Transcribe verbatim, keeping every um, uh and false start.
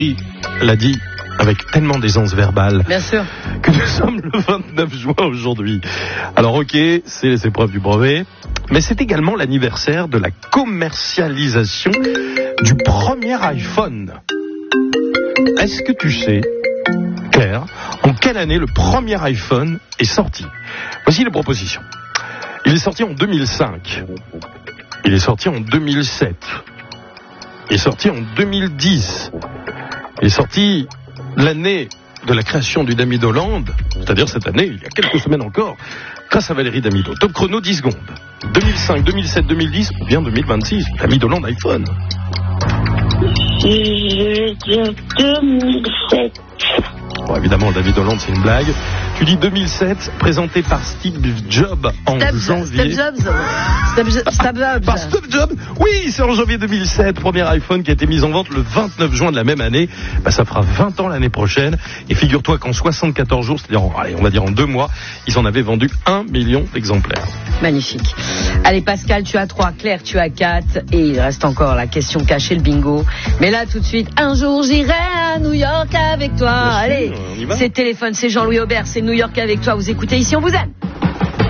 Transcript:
Il l'a dit avec tellement d'aisance verbale. Bien sûr. Que nous sommes le vingt-neuf juin aujourd'hui. Alors ok, c'est les épreuves du brevet, mais c'est également l'anniversaire de la commercialisation du premier iPhone. Est-ce que tu sais, Claire, en quelle année le premier iPhone est sorti? Voici les propositions. Il est sorti en deux mille cinq. Il est sorti en deux mille sept. Il est sorti en deux mille dix. Il est sorti l'année de la création du Damido Land, c'est-à-dire cette année, il y a quelques semaines encore, grâce à Valérie Damido. Top chrono, dix secondes. deux mille cinq, deux mille sept, deux mille dix ou bien deux mille vingt-six. Damido Land iPhone. Je vais dire deux mille sept. Bon, évidemment, Damido Land, c'est une blague. Tu dis deux mille sept, présenté par Steve Jobs en Steve, janvier. Steve Jobs. Steve, Steve Jobs. Par Steve Jobs. Oui, c'est en janvier deux mille sept. Premier iPhone qui a été mis en vente le vingt-neuf juin de la même année. Bah, ça fera vingt ans l'année prochaine. Et figure-toi qu'en soixante-quatorze jours, c'est-à-dire, en, allez, on va dire en deux mois, ils en avaient vendu un million d'exemplaires. Magnifique. Allez, Pascal, tu as trois. Claire, tu as quatre. Et il reste encore la question cachée, le bingo. Mais là, tout de suite, un jour, j'irai à New York avec toi. Bien Allez, sûr, on y va. c'est Téléphone, c'est Jean-Louis Aubert, c'est New York avec toi. Vous écoutez Ici, on vous aime.